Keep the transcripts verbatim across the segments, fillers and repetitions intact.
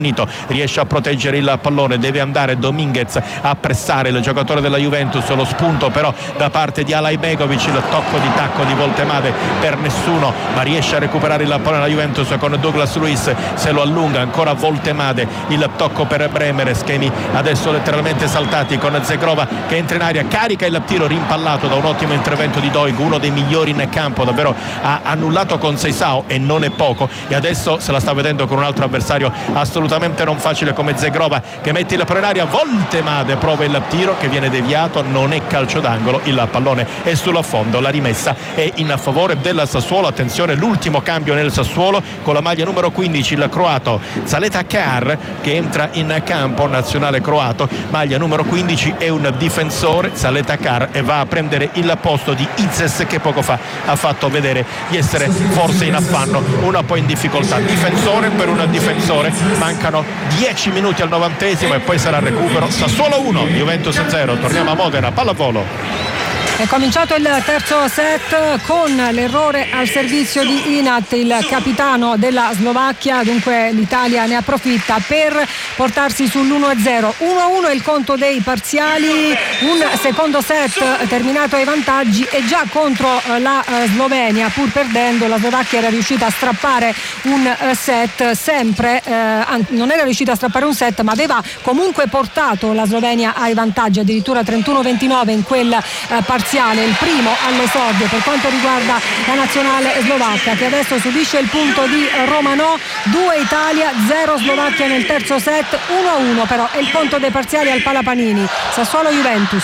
riesce a proteggere il pallone, deve andare Dominguez a pressare il giocatore della Juventus, lo spunto però da parte di Alajbegovic, il tocco di tacco di Voltemade per nessuno, ma riesce a recuperare il pallone la Juventus con Douglas Luiz, se lo allunga ancora Voltemade, il tocco per Bremer, schemi adesso letteralmente saltati con Zegrova che entra in aria, carica il tiro rimpallato da un ottimo intervento di Doig, uno dei migliori in campo, davvero ha annullato con Seisao e non è poco, e adesso se la sta vedendo con un altro avversario assolutamente non facile come Zegrova che mette il pallone in aria. Voltemade prova il tiro che viene deviato, non è calcio d'angolo, il pallone è sul fondo, la rimessa è in favore del Sassuolo. Attenzione, l'ultimo cambio nel Sassuolo con la maglia numero quindici, il croato Zaleta Kar che entra in campo, nazionale croato, maglia numero quindici, è un difensore Zaleta Kar e va a prendere il posto di Izes che poco fa ha fatto vedere di essere forse in affanno, un po' in difficoltà. Difensore per un difensore, mancano dieci minuti al novantesimo e poi sarà recupero. Sassuolo uno, Juventus zero. Torniamo a Modena, pallavolo. È cominciato il terzo set con l'errore al servizio di Inat, il capitano della Slovacchia, dunque l'Italia ne approfitta per portarsi sull'uno a zero. uno a uno è il conto dei parziali, un secondo set terminato ai vantaggi e già contro la Slovenia, pur perdendo, la Slovacchia era riuscita a strappare un set sempre, eh, non era riuscita a strappare un set ma aveva comunque portato la Slovenia ai vantaggi, addirittura trentuno ventinove in quel eh, parziale, il primo all'esordio per quanto riguarda la nazionale slovacca, che adesso subisce il punto di Romanò. Due Italia, zero Slovacchia nel terzo set. Uno a uno però è il conto dei parziali al Palapanini. Sassuolo Juventus.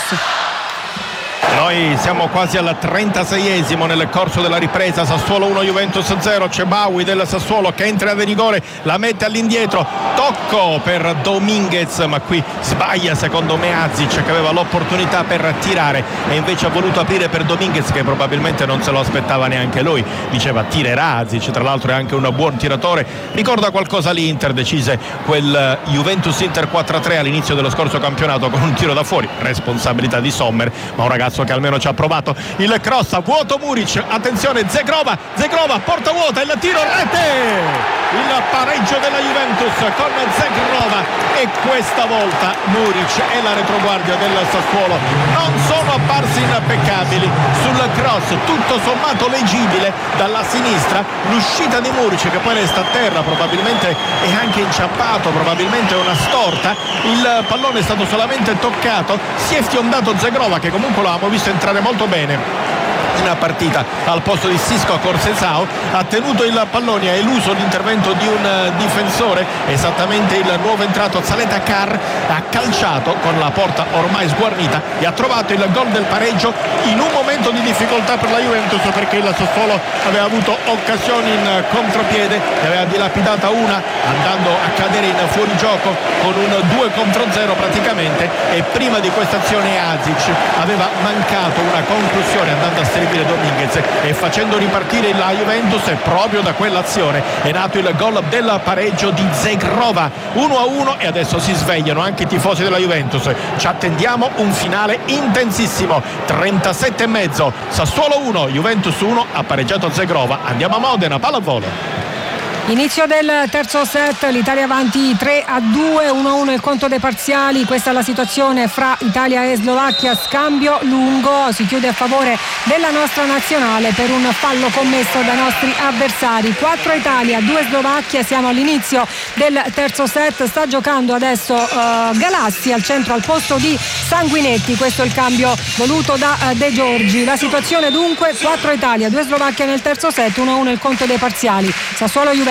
Noi siamo quasi al trentaseiesimo nel corso della ripresa. Sassuolo uno, Juventus zero. C'è Baui del Sassuolo che entra di rigore, la mette all'indietro, tocco per Dominguez, ma qui sbaglia secondo me Azic che aveva l'opportunità per tirare e invece ha voluto aprire per Dominguez che probabilmente non se lo aspettava neanche lui, diceva tirerà Azic, tra l'altro è anche un buon tiratore. Ricorda qualcosa l'Inter, decise quel Juventus Inter quattro a tre all'inizio dello scorso campionato con un tiro da fuori, responsabilità di Sommer, ma un ragazzo che almeno ci ha provato. Il cross a vuoto Muric, attenzione Zegrova, Zegrova porta vuota, il tiro, rete, il pareggio della Juventus con Zegrova e questa volta Muric e la retroguardia del Sassuolo non sono apparsi impeccabili sul cross, tutto sommato leggibile dalla sinistra, l'uscita di Muric che poi resta a terra, probabilmente è anche inciampato, probabilmente è una storta, il pallone è stato solamente toccato, si è fiondato Zegrova che comunque lo abbiamo visto entrare molto bene in partita al posto di Sisco Corsesao, ha tenuto il pallone, ha eluso l'intervento di un difensore, esattamente il nuovo entrato Zaleta Kar, ha calciato con la porta ormai sguarnita e ha trovato il gol del pareggio in un momento di difficoltà per la Juventus, perché il Sassuolo aveva avuto occasioni in contropiede, ne aveva dilapidata una andando a cadere in fuorigioco con un due contro zero praticamente, e prima di questa azione Azic aveva mancato una conclusione andando a servire Dominguez e facendo ripartire la Juventus, e proprio da quell'azione è nato il gol del pareggio di Zegrova. Uno a uno e adesso si svegliano anche i tifosi della Juventus, ci attendiamo un finale intensissimo. Trentasette e mezzo, Sassuolo uno, Juventus uno, ha pareggiato Zegrova. Andiamo a Modena, pallavolo. Inizio del terzo set, l'Italia avanti tre a due, uno a uno il conto dei parziali. Questa è la situazione fra Italia e Slovacchia, scambio lungo, si chiude a favore della nostra nazionale per un fallo commesso dai nostri avversari. quattro Italia, due Slovacchia, siamo all'inizio del terzo set, sta giocando adesso uh, Galassi al centro al posto di Sanguinetti, questo è il cambio voluto da uh, De Giorgi. La situazione dunque quattro Italia, due Slovacchia nel terzo set, uno a uno il conto dei parziali. Sassuolo Juventus.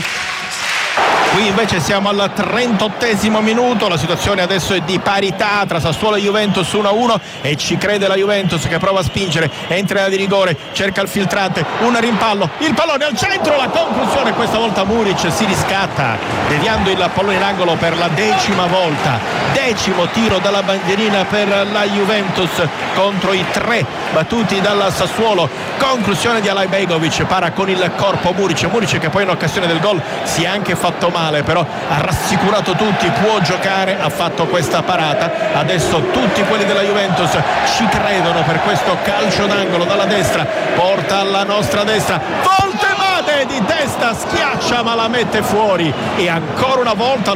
Qui invece siamo al trentottesimo minuto, la situazione adesso è di parità tra Sassuolo e Juventus uno a uno e ci crede la Juventus che prova a spingere, entra in area di rigore, cerca il filtrante, un rimpallo, il pallone al centro, la conclusione, questa volta Muric si riscatta deviando il pallone in angolo per la decima volta, decimo tiro dalla bandierina per la Juventus contro i tre battuti dal Sassuolo. Conclusione di Alajbegovic, para con il corpo Muric, Muric che poi in occasione del gol si è anche fatto male, però ha rassicurato tutti, può giocare, ha fatto questa parata. Adesso tutti quelli della Juventus ci credono per questo calcio d'angolo dalla destra, porta alla nostra destra Voltemade, di testa, schiaccia ma la mette fuori, e ancora una volta